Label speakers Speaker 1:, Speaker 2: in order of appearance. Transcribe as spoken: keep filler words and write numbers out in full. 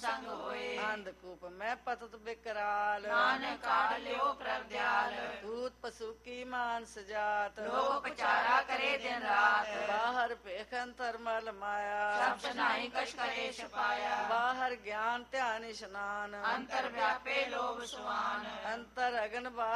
Speaker 1: ਸੰਗ ਹੋਏ।
Speaker 2: ਅੰਧਕੂਪ ਮੈਂ ਪਤਤ ਬਿਕਰਾਲ,
Speaker 1: ਨਾਨਕ ਕਾਢ ਲਿਓ ਪ੍ਰਭ ਦਿਆਲ।
Speaker 2: ਦੂਤ ਪਸੂ ਕੀ ਮਾਨਸ ਜਾਤ,
Speaker 1: ਲੋਕ ਪਚਾਰਾ ਕਰੇ ਦਿਨ ਰਾਤ।
Speaker 2: ਬਾਹਰ ਭੇਖ ਅੰਤਰ ਮਲ ਮਾਇਆ,
Speaker 1: ਸਭ ਸੁਨਾਈ ਕਛ ਕਰੇ ਛਪਾਇਆ।
Speaker 2: ਬਾਹਰ ਗਿਆਨ ਧਿਆਨ ਇਸ਼ਨਾਨ,
Speaker 1: ਅੰਤਰ ਵਿਆਪੇ ਲੋਭ ਸੁਆਨ।
Speaker 2: ਅੰਤਰ ਅਗਨ